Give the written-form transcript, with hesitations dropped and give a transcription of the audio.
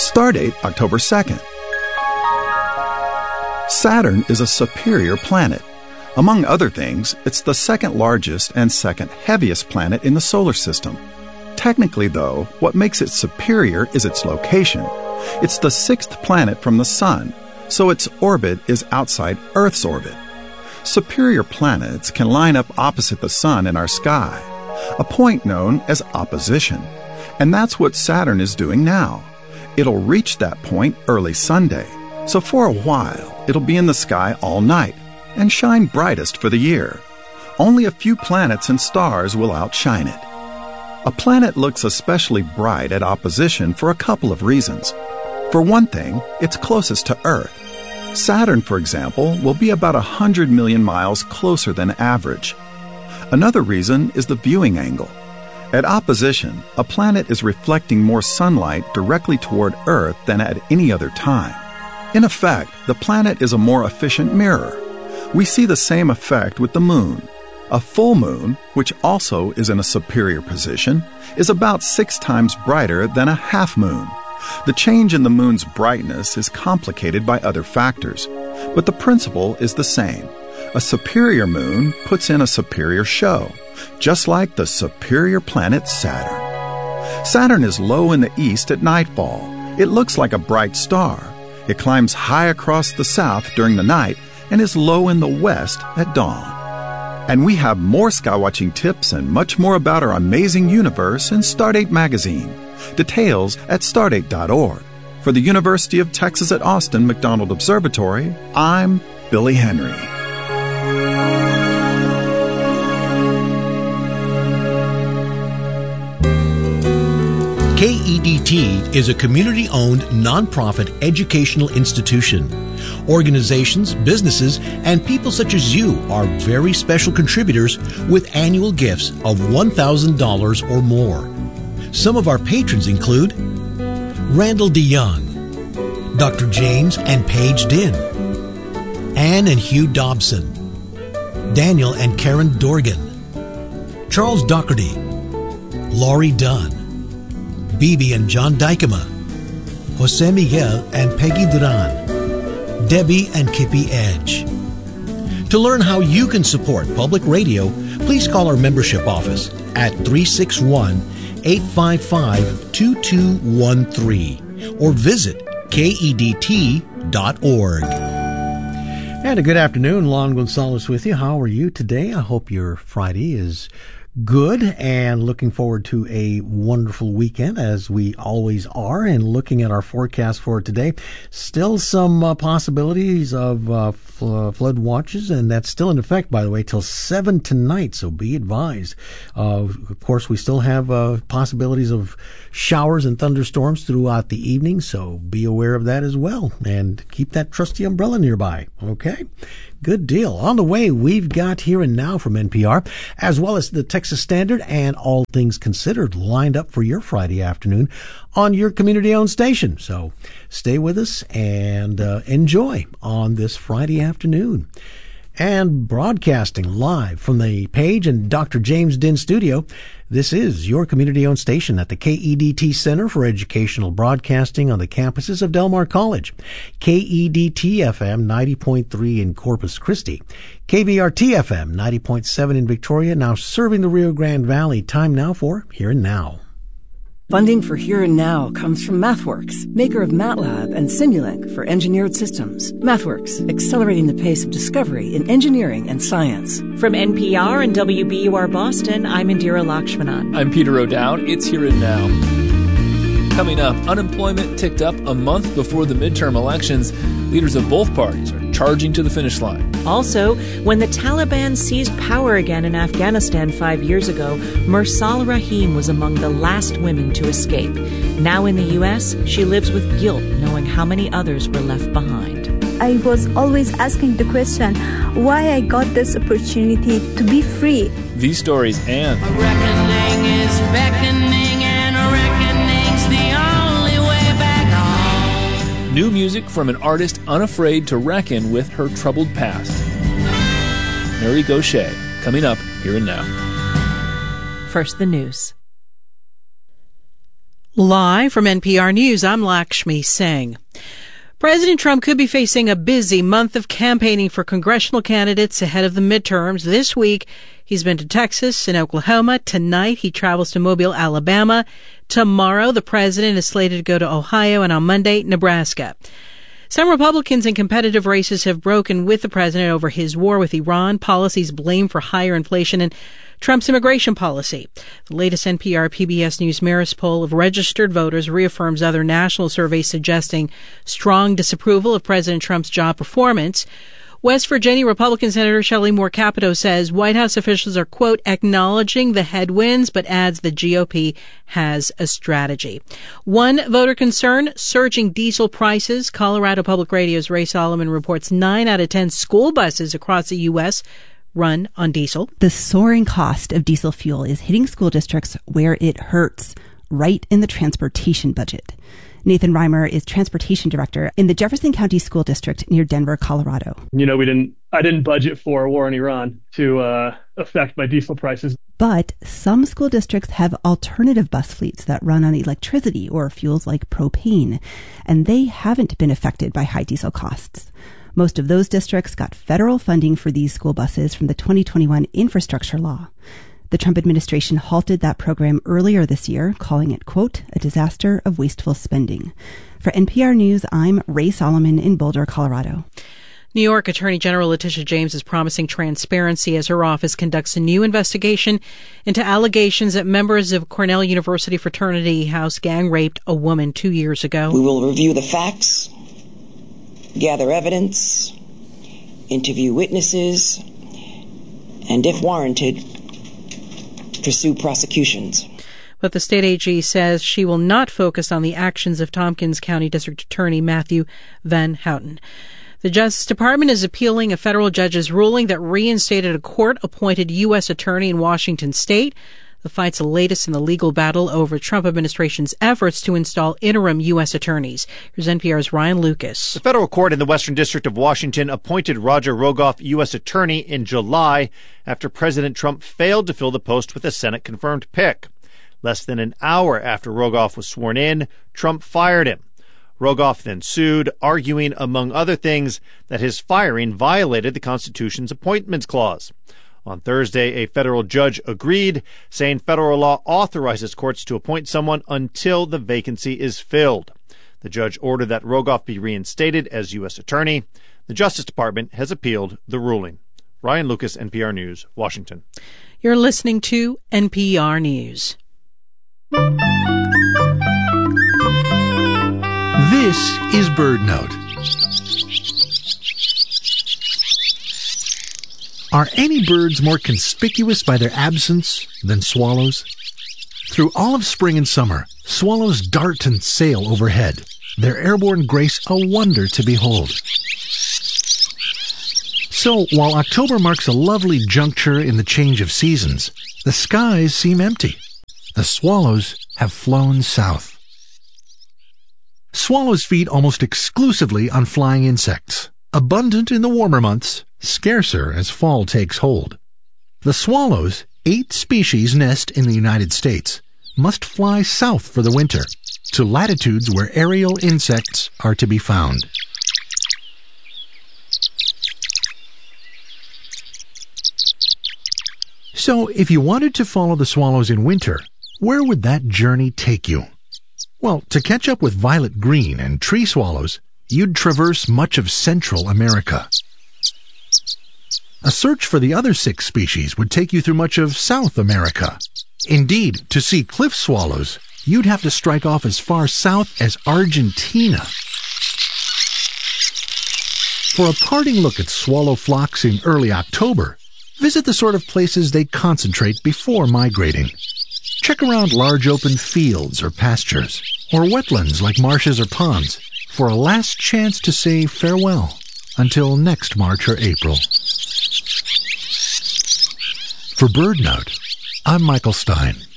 Stardate October 2nd. Saturn is a superior planet. Among other things, it's the second largest and second heaviest planet in the solar system. Technically, though, what makes it superior is its location. It's the sixth planet from the Sun, so its orbit is outside Earth's orbit. Superior planets can line up opposite the Sun in our sky, a point known as opposition. And that's what Saturn is doing now. It'll reach that point early Sunday, so for a while it'll be in the sky all night and shine brightest for the year. Only a few planets and stars will outshine it. A planet looks especially bright at opposition for a couple of reasons. For one thing, it's closest to Earth. Saturn, for example, will be about 100 million miles closer than average. Another reason is the viewing angle. At opposition, a planet is reflecting more sunlight directly toward Earth than at any other time. In effect, the planet is a more efficient mirror. We see the same effect with the Moon. A full moon, which also is in a superior position, is about 6 times brighter than a half moon. The change in the moon's brightness is complicated by other factors, but the principle is the same. A superior moon puts in a superior show, just like the superior planet Saturn. Saturn is low in the east at nightfall. It looks like a bright star. It climbs high across the south during the night and is low in the west at dawn. And we have more skywatching tips and much more about our amazing universe in Stardate magazine. Details at stardate.org. For the University of Texas at Austin McDonald Observatory, I'm Billy Henry. KEDT is a community-owned, nonprofit educational institution. Organizations, businesses, and people such as you are very special contributors with annual gifts of $1,000 or more. Some of our patrons include Randall DeYoung, Dr. James and Paige Din, Anne and Hugh Dobson, Daniel and Karen Dorgan, Charles Doherty, Laurie Dunn, Bibi and John Dykema, Jose Miguel and Peggy Duran, Debbie and Kippy Edge. To learn how you can support public radio, please call our membership office at 361-855-2213 or visit KEDT.org. And a good afternoon. Lon Gonzalez with you. How are you today? I hope your Friday is good and looking forward to a wonderful weekend, as we always are. And looking at our forecast for today, still some possibilities of flood watches, and that's still in effect, by the way, till 7 tonight, so be advised. Of course, we still have possibilities of showers and thunderstorms throughout the evening, so be aware of that as well, and keep that trusty umbrella nearby, okay? Good deal. On the way, we've got Here and Now from NPR, as well as the Texas Standard and All Things Considered lined up for your Friday afternoon on your community-owned station. So stay with us and enjoy on this Friday afternoon. And broadcasting live from the Paige and Dr. James Din studio, this is your community-owned station at the KEDT Center for Educational Broadcasting on the campuses of Del Mar College. KEDT-FM 90.3 in Corpus Christi. KVRT-FM 90.7 in Victoria, now serving the Rio Grande Valley. Time now for Here and Now. Funding for Here and Now comes from MathWorks, maker of MATLAB and Simulink for engineered systems. MathWorks, accelerating the pace of discovery in engineering and science. From NPR and WBUR Boston, I'm Indira Lakshmanan. I'm Peter O'Dowd. It's Here and Now. Coming up, unemployment ticked up a month before the midterm elections. Leaders of both parties are charging to the finish line. Also, when the Taliban seized power again in Afghanistan 5 years ago, Mursal Rahim was among the last women to escape. Now in the U.S., she lives with guilt, knowing how many others were left behind. I was always asking the question, why I got this opportunity to be free. These stories and... A reckoning is beckoning, and a reckoning's the only way back home. New music from an artist unafraid to reckon with her troubled past. Mary Gauthier, coming up Here and Now. First, the news. Live from NPR News, I'm Lakshmi Singh. President Trump could be facing a busy month of campaigning for congressional candidates ahead of the midterms. This week, he's been to Texas and Oklahoma. Tonight, he travels to Mobile, Alabama. Tomorrow, the president is slated to go to Ohio, and on Monday, Nebraska. Some Republicans in competitive races have broken with the president over his war with Iran, policies blamed for higher inflation, and Trump's immigration policy. The latest NPR PBS News Marist poll of registered voters reaffirms other national surveys suggesting strong disapproval of President Trump's job performance. West Virginia Republican Senator Shelley Moore Capito says White House officials are, quote, acknowledging the headwinds, but adds the GOP has a strategy. One voter concern, surging diesel prices. Colorado Public Radio's Ray Solomon reports 9 out of 10 school buses across the U.S. run on diesel. The soaring cost of diesel fuel is hitting school districts where it hurts, right in the transportation budget. Nathan Reimer is transportation director in the Jefferson County School District near Denver, Colorado. I didn't budget for a war in Iran to affect my diesel prices. But some school districts have alternative bus fleets that run on electricity or fuels like propane, and they haven't been affected by high diesel costs. Most of those districts got federal funding for these school buses from the 2021 infrastructure law. The Trump administration halted that program earlier this year, calling it, quote, a disaster of wasteful spending. For NPR News, I'm Ray Solomon in Boulder, Colorado. New York Attorney General Letitia James is promising transparency as her office conducts a new investigation into allegations that members of Cornell University fraternity house gang raped a woman 2 years ago. We will review the facts, gather evidence, interview witnesses, and if warranted, pursue prosecutions. But the state AG says she will not focus on the actions of Tompkins County District Attorney Matthew Van Houten. The Justice Department is appealing a federal judge's ruling that reinstated a court-appointed U.S. attorney in Washington state. The fight's the latest in the legal battle over Trump administration's efforts to install interim U.S. attorneys. Here's NPR's Ryan Lucas. The federal court in the Western District of Washington appointed Roger Rogoff U.S. attorney in July after President Trump failed to fill the post with a Senate-confirmed pick. Less than an hour after Rogoff was sworn in, Trump fired him. Rogoff then sued, arguing, among other things, that his firing violated the Constitution's Appointments Clause. On Thursday, a federal judge agreed, saying federal law authorizes courts to appoint someone until the vacancy is filled. The judge ordered that Rogoff be reinstated as U.S. attorney. The Justice Department has appealed the ruling. Ryan Lucas, NPR News, Washington. You're listening to NPR News. This is BirdNote. Are any birds more conspicuous by their absence than swallows? Through all of spring and summer, swallows dart and sail overhead, their airborne grace a wonder to behold. So, while October marks a lovely juncture in the change of seasons, the skies seem empty. The swallows have flown south. Swallows feed almost exclusively on flying insects, abundant in the warmer months, scarcer as fall takes hold. The swallows, 8 species nest in the United States, must fly south for the winter, to latitudes where aerial insects are to be found. So, if you wanted to follow the swallows in winter, where would that journey take you? Well, to catch up with violet green and tree swallows, you'd traverse much of Central America. A search for the other 6 species would take you through much of South America. Indeed, to see cliff swallows, you'd have to strike off as far south as Argentina. For a parting look at swallow flocks in early October, visit the sort of places they concentrate before migrating. Check around large open fields or pastures, or wetlands like marshes or ponds, for a last chance to say farewell until next March or April. For BirdNote, I'm Michael Stein.